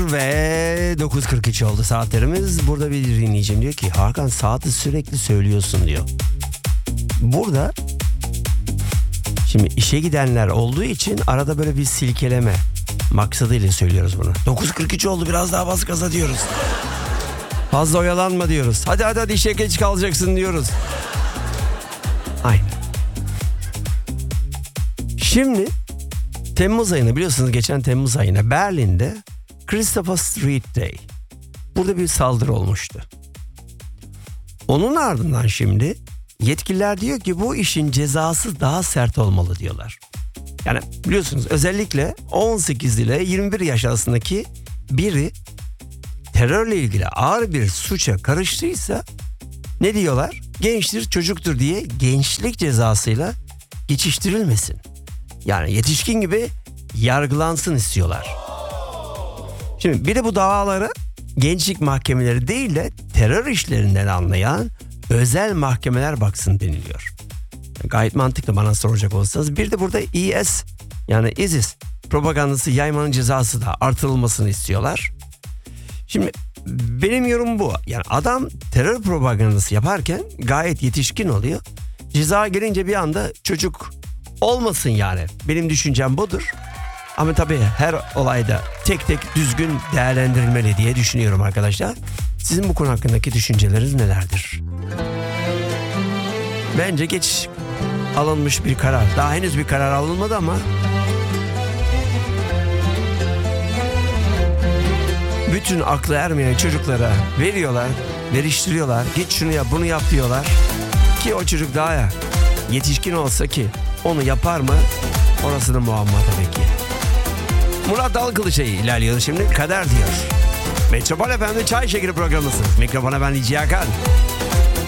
diyor ve 9.43 oldu saatlerimiz. Burada bir dinleyicim diyor ki Hakan saati sürekli söylüyorsun diyor. Burada şimdi işe gidenler olduğu için arada böyle bir silkeleme maksadıyla söylüyoruz bunu. 9.43 oldu, biraz daha bas gaza diyoruz. Fazla oyalanma diyoruz. Hadi işe geç kalacaksın diyoruz. Aynen. Şimdi Temmuz ayına, biliyorsunuz geçen Temmuz ayına Berlin'de Christopher Street Day. Burada bir saldırı olmuştu. Onun ardından şimdi yetkililer diyor ki bu işin cezası daha sert olmalı diyorlar. Yani biliyorsunuz özellikle 18 ile 21 yaş arasındaki biri terörle ilgili ağır bir suça karıştıysa ne diyorlar? Gençtir, çocuktur diye gençlik cezasıyla geçiştirilmesin. Yani yetişkin gibi yargılansın istiyorlar. Şimdi bir de bu davaları gençlik mahkemeleri değil de terör işlerinden anlayan özel mahkemeler baksın deniliyor. Gayet mantıklı bana soracak olsanız. Bir de burada IS yani ISIS propagandası yaymanın cezası da artırılmasını istiyorlar. Şimdi benim yorumum bu. Yani adam terör propagandası yaparken gayet yetişkin oluyor. Ceza gelince bir anda çocuk olmasın yani. Benim düşüncem budur. Ama tabii her olayda tek tek düzgün değerlendirilmeli diye düşünüyorum arkadaşlar. Sizin bu konu hakkındaki düşünceleriniz nelerdir? Bence geç alınmış bir karar. Daha henüz bir karar alınmadı ama bütün aklı ermeyen çocuklara veriyorlar, veriştiriyorlar. Git şunu yap, bunu yap diyorlar. Ki o çocuk daha yetişkin olsa ki onu yapar mı? Orası da muamma tabii ki. Murat Dalkılıç'a ilerliyoruz şimdi. Kader diyor. Metropol FM'de Çay Şekeri programındasınız. Mikrofona ben Lici Hakan.